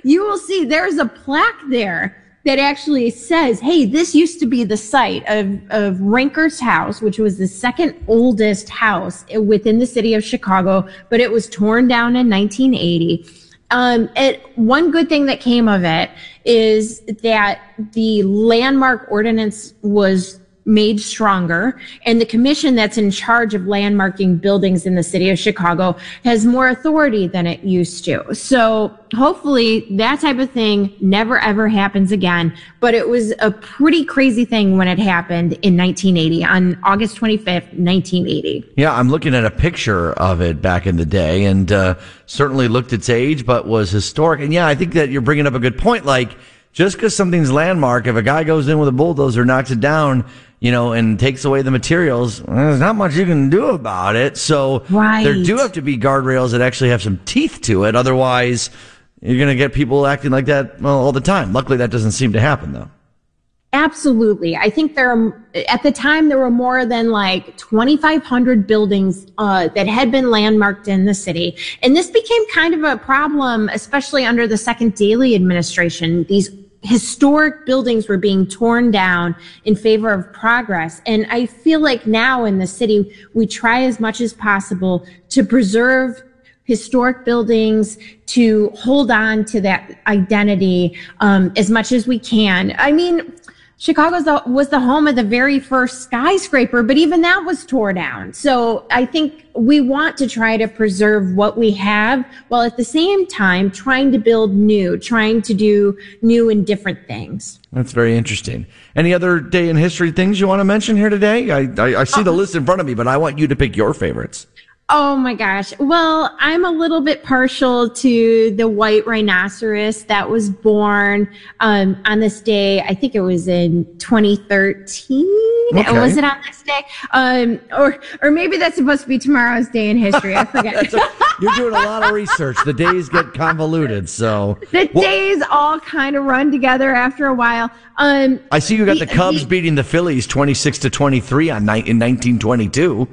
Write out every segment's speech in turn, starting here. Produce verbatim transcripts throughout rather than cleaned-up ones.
you will see there's a plaque there that actually says, hey, this used to be the site of, of Ranker's house, which was the second oldest house within the city of Chicago, but it was torn down in nineteen eighty. Um, it, one good thing that came of it is that the landmark ordinance was made stronger, and the commission that's in charge of landmarking buildings in the city of Chicago has more authority than it used to. So hopefully that type of thing never ever happens again. But it was a pretty crazy thing when it happened in nineteen eighty, on August twenty-fifth, nineteen eighty. Yeah, I'm looking at a picture of it back in the day, and uh, certainly looked its age, but was historic. And yeah, I think that you're bringing up a good point. Like, just because something's landmark, if a guy goes in with a bulldozer, knocks it down, you know, and takes away the materials, well, there's not much you can do about it. So right. There do have to be guardrails that actually have some teeth to it. Otherwise, you're going to get people acting like that, well, all the time. Luckily, that doesn't seem to happen, though. Absolutely. I think there are, at the time, there were more than like twenty-five hundred buildings uh, that had been landmarked in the city. And this became kind of a problem, especially under the Second Daley administration. These historic buildings were being torn down in favor of progress. And I feel like now in the city, we try as much as possible to preserve historic buildings, to hold on to that identity um, as much as we can. I mean, Chicago was the home of the very first skyscraper, but even that was torn down. So I think we want to try to preserve what we have, while at the same time trying to build new, trying to do new and different things. That's very interesting. Any other day in history things you want to mention here today? I, I, I see the list in front of me, but I want you to pick your favorites. Oh my gosh. Well, I'm a little bit partial to the white rhinoceros that was born um, on this day. I think it was in twenty thirteen. Okay. Was it on this day? Um, or or maybe that's supposed to be tomorrow's day in history. I forget. a, you're doing a lot of research. The days get convoluted, so the well, days all kind of run together after a while. Um, I see you got the, the Cubs the, beating the Phillies twenty-six to twenty-three on ni- in nineteen twenty-two.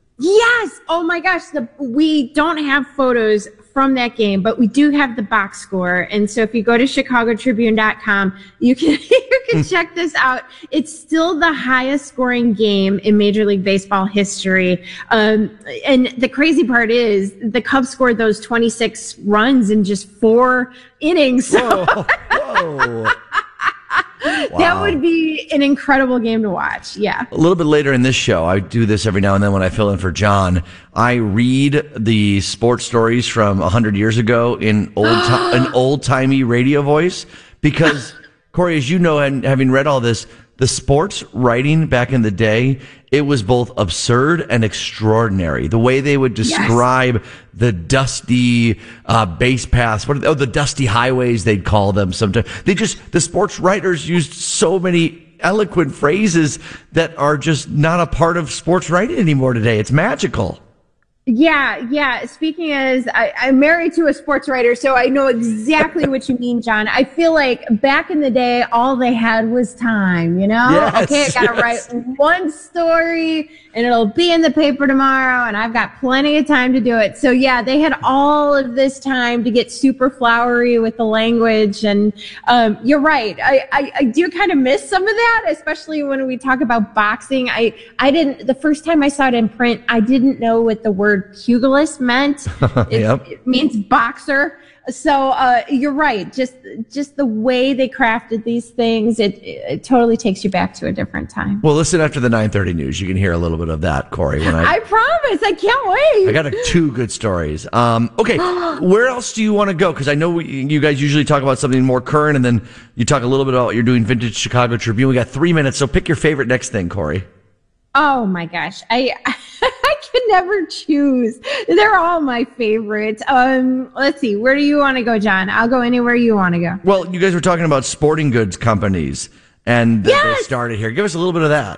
Yes. Oh my gosh. The, we don't have photos from that game, but we do have the box score. And so if you go to chicago tribune dot com, you can, you can check this out. It's still the highest scoring game in Major League Baseball history. Um, and the crazy part is the Cubs scored those twenty-six runs in just four innings. So Whoa. Whoa. Wow. That would be an incredible game to watch. Yeah. A little bit later in this show, I do this every now and then when I fill in for John. I read the sports stories from a hundred years ago in old, an old timey radio voice, because Corey, as you know, and having read all this, the sports writing back in the day, it was both absurd and extraordinary. The way they would describe yes. the dusty uh, base paths, what are they, oh, the dusty highways, they'd call them sometimes. They just, the sports writers used so many eloquent phrases that are just not a part of sports writing anymore today. It's magical. Yeah, yeah. Speaking as I, I'm married to a sports writer, so I know exactly what you mean, John. I feel like back in the day, all they had was time, you know? Yes, okay, I gotta yes. write one story and it'll be in the paper tomorrow and I've got plenty of time to do it. So yeah, they had all of this time to get super flowery with the language. And um, you're right. I, I, I do kind of miss some of that, especially when we talk about boxing. I, I didn't, the first time I saw it in print, I didn't know what the word pugilist meant. It, yep. it means boxer. So uh, you're right. Just just the way they crafted these things, it, it totally takes you back to a different time. Well, listen after the nine thirty news. You can hear a little bit of that, Corey. When I, I promise. I can't wait. I got a, two good stories. Um, okay, where else do you want to go? Because I know we, you guys usually talk about something more current, and then you talk a little bit about what you're doing, Vintage Chicago Tribune. We got three minutes, so pick your favorite next thing, Corey. Oh my gosh. I I can never choose. They're all my favorites. Um, let's see. Where do you want to go, John? I'll go anywhere you want to go. Well, you guys were talking about sporting goods companies and yes! they started here. Give us a little bit of that.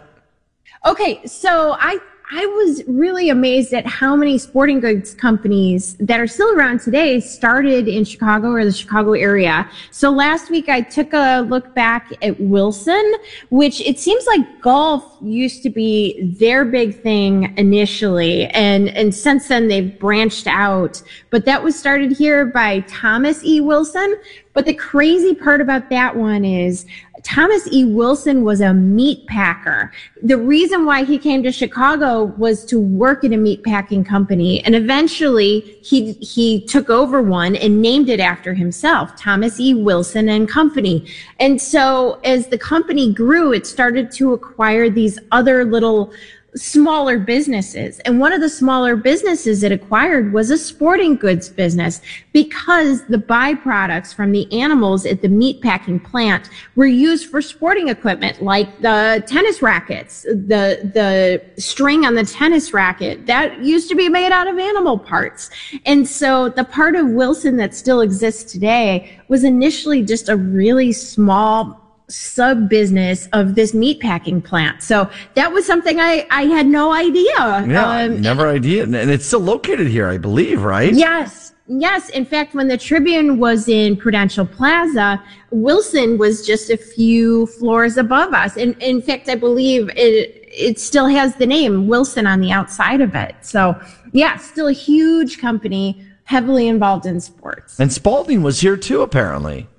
Okay. So I I was really amazed at how many sporting goods companies that are still around today started in Chicago or the Chicago area. So last week I took a look back at Wilson, which it seems like golf used to be their big thing initially. And, and since then they've branched out, but that was started here by Thomas E. Wilson. But the crazy part about that one is Thomas E. Wilson was a meat packer. The reason why he came to Chicago was to work at a meat packing company. And eventually he, he took over one and named it after himself, Thomas E. Wilson and Company. And so as the company grew, it started to acquire these other little smaller businesses. And one of the smaller businesses it acquired was a sporting goods business, because the byproducts from the animals at the meatpacking plant were used for sporting equipment, like the tennis rackets, the, the string on the tennis racket that used to be made out of animal parts. And so the part of Wilson that still exists today was initially just a really small sub business of this meatpacking plant. So that was something I, I had no idea. Yeah, um, never idea. And it's still located here, I believe, right? Yes. Yes. In fact, when the Tribune was in Prudential Plaza, Wilson was just a few floors above us. And in fact, I believe it, it still has the name Wilson on the outside of it. So yeah, still a huge company, heavily involved in sports. And Spalding was here too, apparently.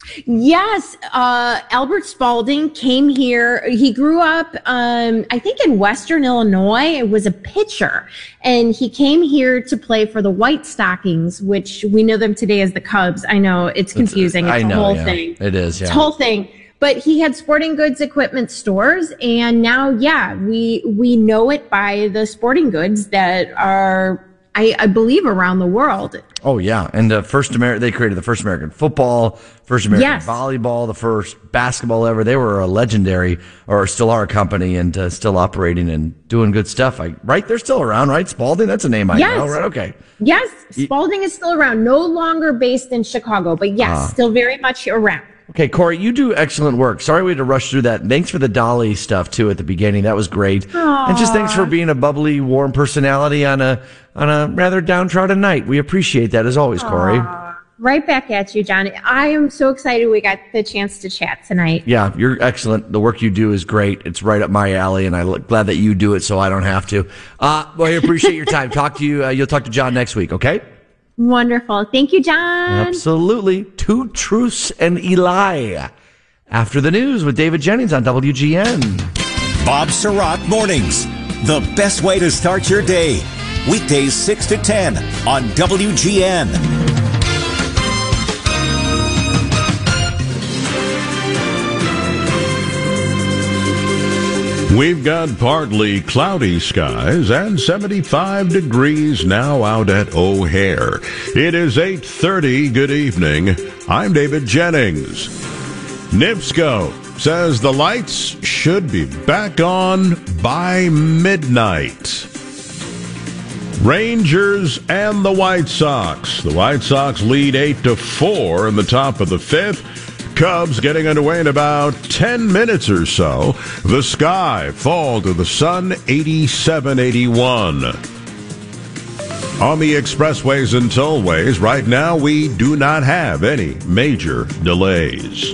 Yes, uh, Albert Spalding came here. He grew up, um, I think in Western Illinois. It was a pitcher, and he came here to play for the White Stockings, which we know them today as the Cubs. I know it's confusing. It's I a know, whole yeah. thing. It is, yeah. It's a whole thing. But he had sporting goods equipment stores, and now, yeah, we we know it by the sporting goods that are, I, I believe, around the world. Oh yeah, and the first Amer- they created the first American football, first American Yes. volleyball, the first basketball ever. They were a legendary, or still are a company, and uh, still operating and doing good stuff. I, right, they're still around, right? Spalding, that's a name I Yes. know, right? Okay. Yes, Spalding is still around. No longer based in Chicago, but yes, Ah. still very much around. Okay, Corey, you do excellent work. Sorry we had to rush through that. Thanks for the Dolly stuff too at the beginning. That was great. Aww. And just thanks for being a bubbly, warm personality on a on a rather downtrodden night. We appreciate that as always, Corey. Aww. Right back at you, John. I am so excited we got the chance to chat tonight. Yeah, you're excellent. The work you do is great. It's right up my alley, and I'm glad that you do it so I don't have to. Uh, well, I appreciate your time. Talk to you. Uh, you'll talk to John next week, okay? Wonderful. Thank you, John. Absolutely. Two Truths and Eli. After the news with David Jennings on W G N. Bob Surratt Mornings. The best way to start your day. Weekdays six to ten on W G N. We've got partly cloudy skies and seventy-five degrees now out at O'Hare. It is eight thirty. Good evening. I'm David Jennings. NIPSCO says the lights should be back on by midnight. Rangers and the White Sox. The White Sox lead eight to four in the top of the fifth. Cubs getting underway in about ten minutes or so. The Sky fall to the sun, eighty-seven eighty-one. On the expressways and tollways, right now we do not have any major delays.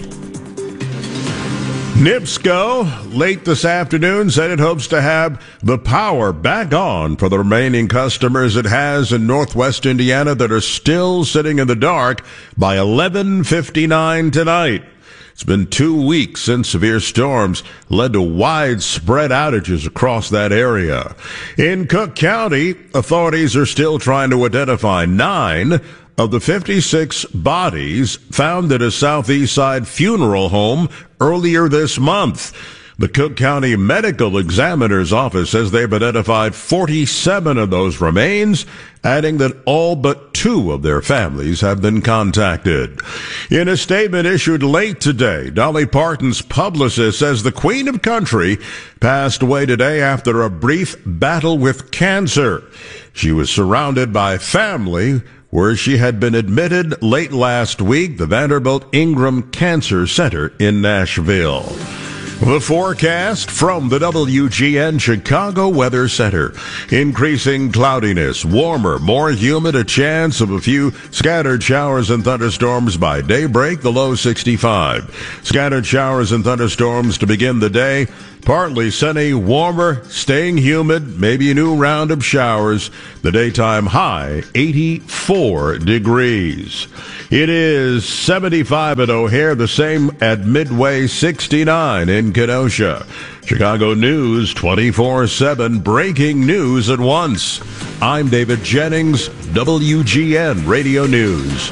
NIPSCO, late this afternoon, said it hopes to have the power back on for the remaining customers it has in Northwest Indiana that are still sitting in the dark by eleven fifty-nine tonight. It's been two weeks since severe storms led to widespread outages across that area. In Cook County, authorities are still trying to identify nine of the fifty-six bodies found at a Southeast Side funeral home earlier this month. The Cook County Medical Examiner's Office says they've identified forty-seven of those remains, adding that all but two of their families have been contacted. In a statement issued late today, Dolly Parton's publicist says the Queen of Country passed away today after a brief battle with cancer. She was surrounded by family where she had been admitted late last week, the Vanderbilt Ingram Cancer Center in Nashville. The forecast from the W G N Chicago Weather Center. Increasing cloudiness, warmer, more humid, a chance of a few scattered showers and thunderstorms by daybreak, the low sixty-five. Scattered showers and thunderstorms to begin the day. Partly sunny, warmer, staying humid, maybe a new round of showers. The daytime high, eighty-four degrees. It is seventy-five at O'Hare, the same at Midway, sixty-nine in Kenosha. Chicago News twenty-four seven, breaking news at once. I'm David Jennings, W G N Radio News.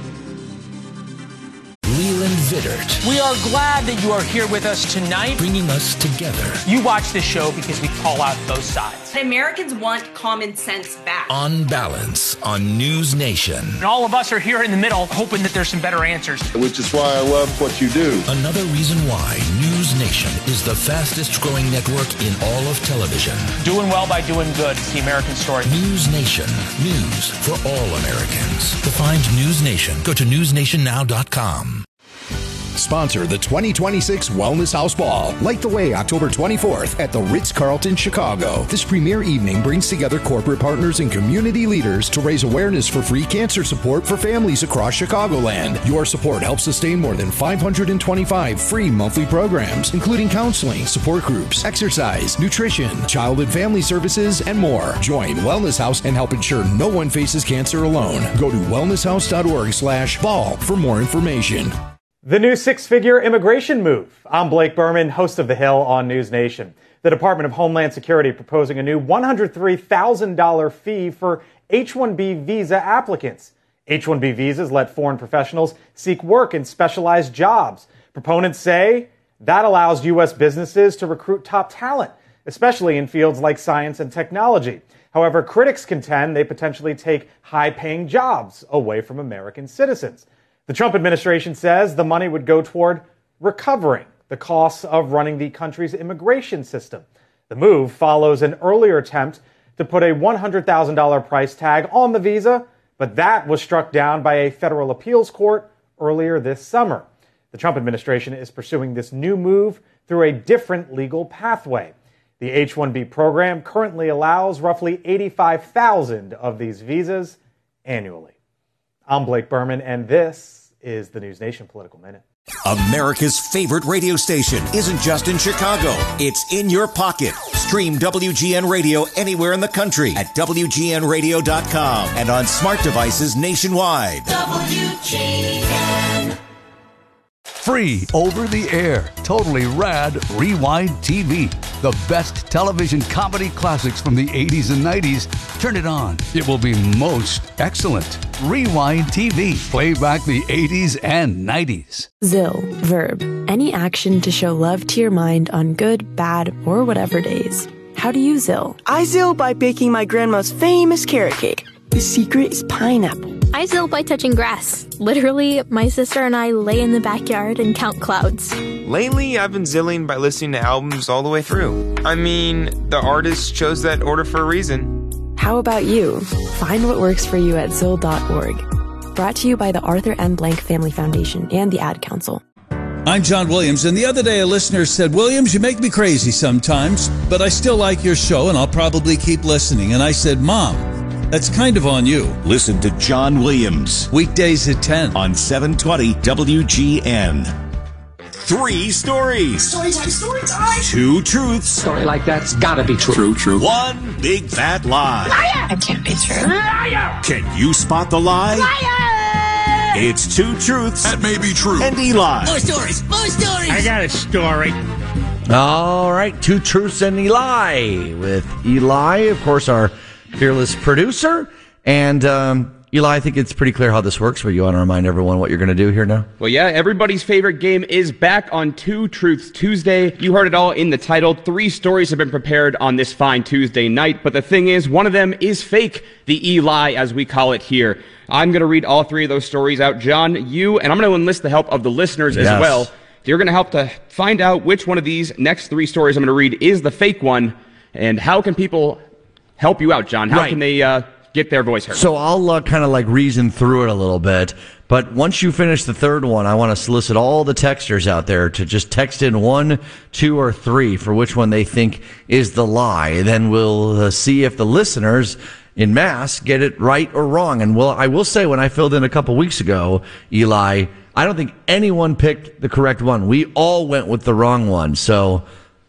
We are glad that you are here with us tonight, bringing us together. You watch this show because we call out both sides. Americans want common sense back. On Balance on News Nation. And all of us are here in the middle, hoping that there's some better answers. Which is why I love what you do. Another reason why News Nation is the fastest growing network in all of television. Doing well by doing good. It's the American story. News Nation. News for all Americans. To find News Nation, go to news nation now dot com. Sponsor the twenty twenty-six Wellness House Ball. Light the way October twenty-fourth at the Ritz-Carlton, Chicago. This premier evening brings together corporate partners and community leaders to raise awareness for free cancer support for families across Chicagoland. Your support helps sustain more than five hundred twenty-five free monthly programs, including counseling, support groups, exercise, nutrition, child and family services, and more. Join Wellness House and help ensure no one faces cancer alone. Go to wellness house dot org slash ball for more information. The new six-figure immigration move. I'm Blake Berman, host of The Hill on News Nation. The Department of Homeland Security proposing a new one hundred three thousand dollars fee for H one B visa applicants. H one B visas let foreign professionals seek work in specialized jobs. Proponents say that allows U S businesses to recruit top talent, especially in fields like science and technology. However, critics contend they potentially take high-paying jobs away from American citizens. The Trump administration says the money would go toward recovering the costs of running the country's immigration system. The move follows an earlier attempt to put a one hundred thousand dollars price tag on the visa, but that was struck down by a federal appeals court earlier this summer. The Trump administration is pursuing this new move through a different legal pathway. The H one B program currently allows roughly eighty-five thousand of these visas annually. I'm Blake Berman, and this is the News Nation Political Minute. America's favorite radio station isn't just in Chicago. It's in your pocket. Stream W G N Radio anywhere in the country at W G N radio dot com and on smart devices nationwide. W G N. Free over the air, totally rad Rewind T V. The best television comedy classics from the eighties and nineties. Turn it on. It will be most excellent. Rewind T V. Play back the eighties and nineties. Zill, verb. Any action to show love to your mind on good, bad, or whatever days. How do you Zill? I Zill by baking my grandma's famous carrot cake. The secret is pineapple. I Zill by touching grass. Literally, my sister and I lay in the backyard and count clouds. Lately, I've been Zilling by listening to albums all the way through. I mean, the artist chose that order for a reason. How about you? Find what works for you at zill dot org. Brought to you by the Arthur M. Blank Family Foundation and the Ad Council. I'm John Williams, and the other day a listener said, Williams, you make me crazy sometimes, but I still like your show, and I'll probably keep listening. And I said, Mom, that's kind of on you. Listen to John Williams. Weekdays at ten. On seven twenty W G N. Three stories. Story time, story time. Two truths. Story like that's gotta be true. True, true. One big fat lie. Liar! It can't be true. Liar! Can you spot the lie? Liar! It's two truths. That may be true. And Eli. More stories, more stories. I got a story. All right, two truths and Eli. With Eli, of course, our fearless producer. And um, Eli, I think it's pretty clear how this works, but you want to remind everyone what you're going to do here now? Well, yeah, everybody's favorite game is back on Two Truths Tuesday. You heard it all in the title. Three stories have been prepared on this fine Tuesday night, but the thing is, one of them is fake, the Eli, as we call it here. I'm going to read all three of those stories out. John, you, and I'm going to enlist the help of the listeners yes. as well. You're going to help to find out which one of these next three stories I'm going to read is the fake one, and how can people help you out, John? How right. can they uh, get their voice heard? So I'll uh, kind of like reason through it a little bit. But once you finish the third one, I want to solicit all the texters out there to just text in one, two, or three for which one they think is the lie. Then we'll uh, see if the listeners in mass get it right or wrong. And well, I will say, when I filled in a couple weeks ago, Eli, I don't think anyone picked the correct one. We all went with the wrong one. So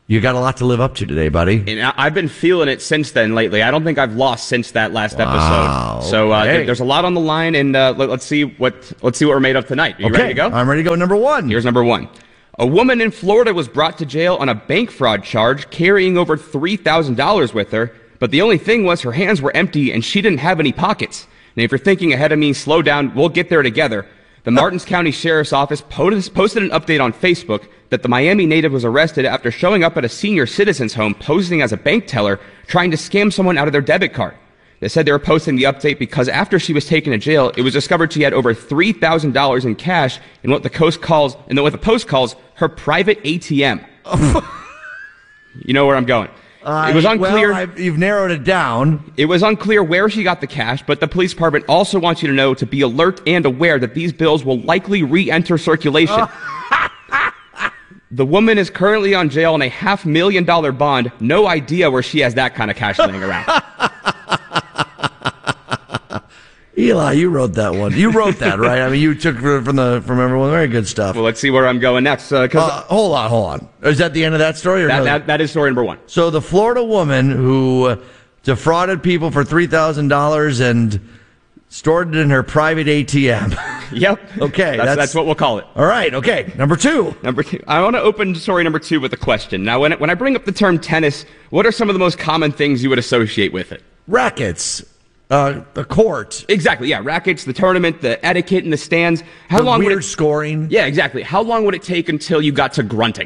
You got a lot to live up to today, buddy. And I- I've been feeling it since then lately. I don't think I've lost since that last Wow, episode. So uh, okay. there- there's a lot on the line, and uh, let- let's see what let's see what we're made of tonight. Are you Okay, ready to go? I'm ready to go. Number one. Here's number one. A woman in Florida was brought to jail on a bank fraud charge, carrying over three thousand dollars with her. But the only thing was her hands were empty and she didn't have any pockets. And if you're thinking ahead of me, slow down, we'll get there together. The Martins County Sheriff's Office posted an update on Facebook that the Miami native was arrested after showing up at a senior citizen's home posing as a bank teller, trying to scam someone out of their debit card. They said they were posting the update because after she was taken to jail, it was discovered she had over three thousand dollars in cash in what the coast calls, and what the Post calls her private A T M. You know where I'm going. Uh, it was unclear. Well, I've, you've narrowed it down. It was unclear where she got the cash, but the police department also wants you to know to be alert and aware that these bills will likely re-enter circulation. The woman is currently on jail on a half million dollar bond. No idea where she has that kind of cash laying around. Eli, you wrote that one. You wrote that, right? I mean, you took from the from everyone. Very good stuff. Well, let's see where I'm going next. Uh, cause uh, hold on, hold on. Is that the end of that story? Or that, no? that, that is story number one. So the Florida woman who defrauded people for three thousand dollars and stored it in her private A T M. Yep. Okay. That's, that's, that's what we'll call it. All right. Okay. Number two. Number two. I want to open story number two with a question. Now, when, when I bring up the term tennis, what are some of the most common things you would associate with it? Rackets. Uh, the court. Exactly, yeah. Rackets, the tournament, the etiquette in the stands. How the long weird would it, scoring. Yeah, exactly. How long would it take until you got to grunting?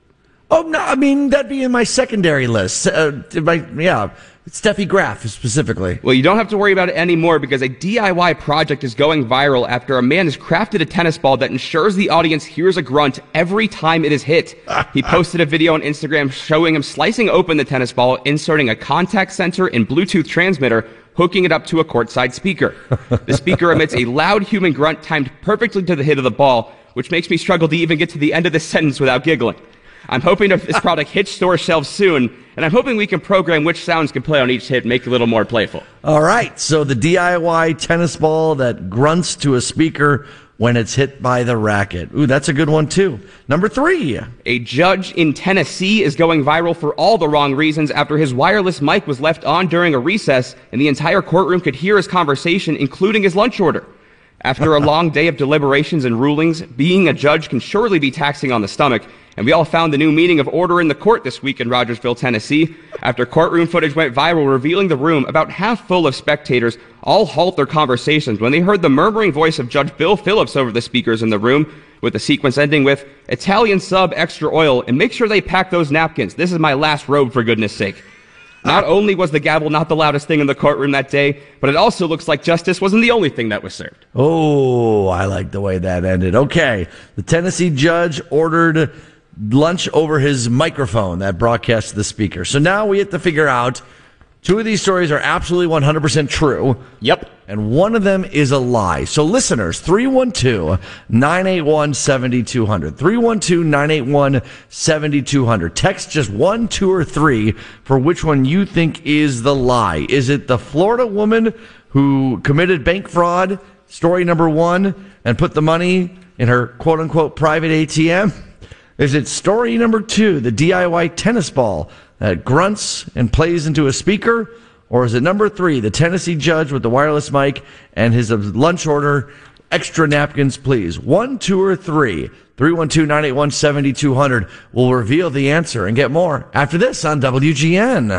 Oh, no, I mean, that'd be in my secondary list. Uh, my, yeah, Steffi Graf specifically. Well, you don't have to worry about it anymore because a D I Y project is going viral after a man has crafted a tennis ball that ensures the audience hears a grunt every time it is hit. He posted a video on Instagram showing him slicing open the tennis ball, inserting a contact sensor and Bluetooth transmitter, hooking it up to a courtside speaker. The speaker emits a loud human grunt timed perfectly to the hit of the ball, which makes me struggle to even get to the end of the sentence without giggling. I'm hoping if this product hits store shelves soon, and I'm hoping we can program which sounds can play on each hit and make it a little more playful. All right, so the D I Y tennis ball that grunts to a speaker when it's hit by the racket. Ooh, that's a good one, too. Number three. A judge in Tennessee is going viral for all the wrong reasons after his wireless mic was left on during a recess, and the entire courtroom could hear his conversation, including his lunch order. After a long day of deliberations and rulings, being a judge can surely be taxing on the stomach, and we all found the new meaning of order in the court this week in Rogersville, Tennessee, after courtroom footage went viral revealing the room about half full of spectators all halt their conversations when they heard the murmuring voice of Judge Bill Phillips over the speakers in the room, with the sequence ending with, "Italian sub, extra oil, and make sure they pack those napkins. This is my last robe, for goodness sake." Not only was the gavel not the loudest thing in the courtroom that day, but it also looks like justice wasn't the only thing that was served. Oh, I like the way that ended. Okay, the Tennessee judge ordered lunch over his microphone that broadcast to the speaker. So now we have to figure out two of these stories are absolutely one hundred percent true. Yep. And one of them is a lie. So listeners, three one two, nine eight one, seven two zero zero. three one two, nine eight one, seven two zero zero. Text just one, two, or three for which one you think is the lie. Is it the Florida woman who committed bank fraud, story number one, and put the money in her quote-unquote private A T M? Is it story number two, the D I Y tennis ball that grunts and plays into a speaker? Or is it number three, the Tennessee judge with the wireless mic and his lunch order, extra napkins, please? One, two, or three? three one two, nine eight one, seven two zero zero will reveal the answer and get more after this on W G N.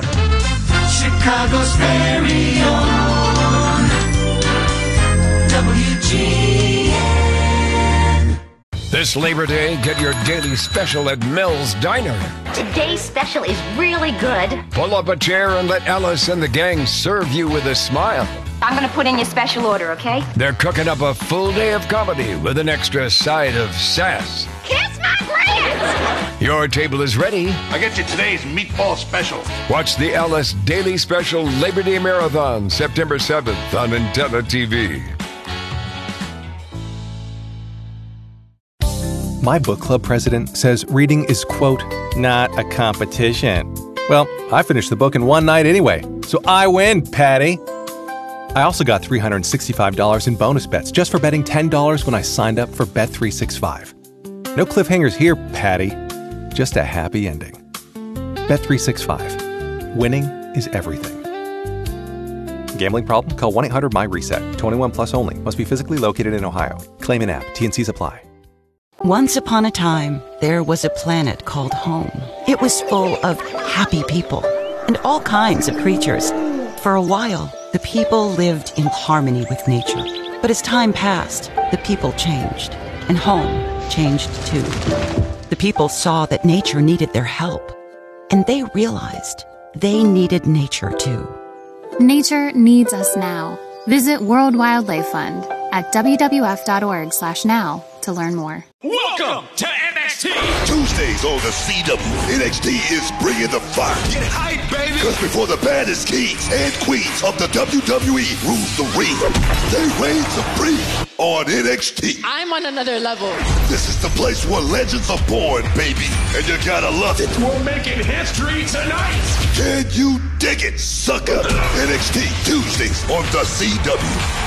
Chicago's very own W G N. This Labor Day, get your daily special at Mel's Diner. Today's special is really good. Pull up a chair and let Alice and the gang serve you with a smile. I'm going to put in your special order, okay? They're cooking up a full day of comedy with an extra side of sass. Kiss my grits! Your table is ready. I get you today's meatball special. Watch the Alice Daily Special Labor Day Marathon September seventh on Intella T V. My book club president says reading is, quote, not a competition. Well, I finished the book in one night anyway, so I win, Patty. I also got three hundred sixty-five dollars in bonus bets just for betting ten dollars when I signed up for Bet three sixty-five. No cliffhangers here, Patty. Just a happy ending. Bet three sixty-five. Winning is everything. Gambling problem? Call one eight hundred my reset. twenty-one plus only. Must be physically located in Ohio. Claim in app. T N Cs apply. Once upon a time, there was a planet called home. It was full of happy people and all kinds of creatures. For a while, the people lived in harmony with nature. But as time passed, the people changed, and home changed too. The people saw that nature needed their help, and they realized they needed nature too. Nature needs us now. Visit World Wildlife Fund at w w f dot org slash now to learn more. Welcome to N X T. Tuesdays on the C W, N X T is bringing the fire. Get hype, baby. Because before the baddest kings and queens of the W W E rules the ring, they reign supreme on N X T. I'm on another level. This is the place where legends are born, baby. And you gotta love it. We're making history tonight. Can you dig it, sucker? N X T Tuesdays on the C W.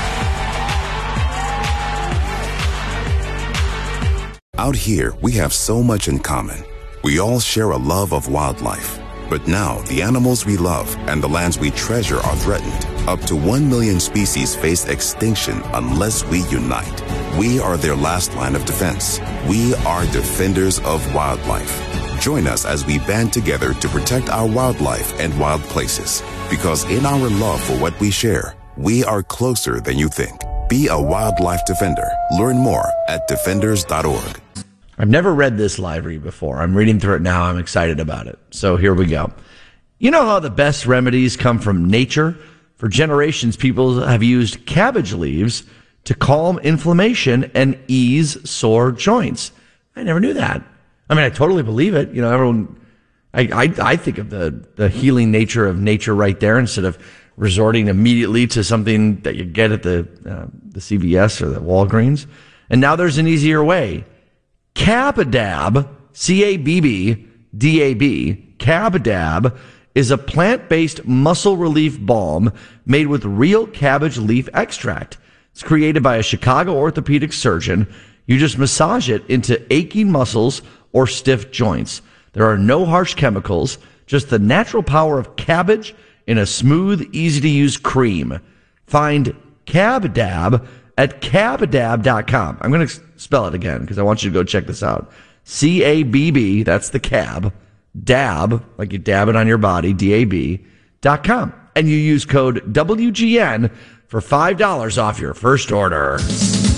Out here, we have so much in common. We all share a love of wildlife. But now, the animals we love and the lands we treasure are threatened. Up to one million species face extinction unless we unite. We are their last line of defense. We are defenders of wildlife. Join us as we band together to protect our wildlife and wild places. Because in our love for what we share, we are closer than you think. Be a wildlife defender. Learn more at defenders dot org. I've never read this live read before. I'm reading through it now. I'm excited about it. So here we go. You know how the best remedies come from nature? For generations, people have used cabbage leaves to calm inflammation and ease sore joints. I never knew that. I mean, I totally believe it. You know, everyone, I, I, I think of the, the healing nature of nature right there instead of resorting immediately to something that you get at the, uh, the C V S or the Walgreens. And now there's an easier way. Cabadab, C A B B D A B, Cabadab is a plant-based muscle relief balm made with real cabbage leaf extract. It's created by a Chicago orthopedic surgeon. You just massage it into aching muscles or stiff joints. There are no harsh chemicals, just the natural power of cabbage in a smooth, easy-to-use cream. Find Cabadab at cabadab dot com. I'm going to spell it again because I want you to go check this out. C A B B, that's the cab, dab, like you dab it on your body, D A B, dot com. And you use code W G N for five dollars off your first order.